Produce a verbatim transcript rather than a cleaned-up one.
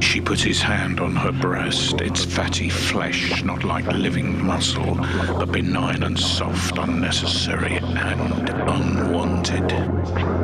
She puts his hand on her breast. It's fatty flesh, not like living muscle, but benign and soft, unnecessary and unwanted.